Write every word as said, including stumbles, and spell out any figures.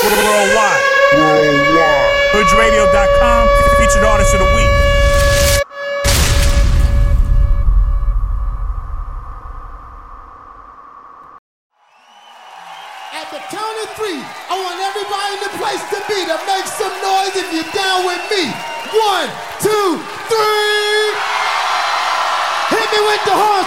Worldwide. Worldwide. Hood Radio dot com, featured artist of the week. At the count of three, I want everybody in the place to be to make some noise if you're down with me. One, two, three. Hit me with the horn.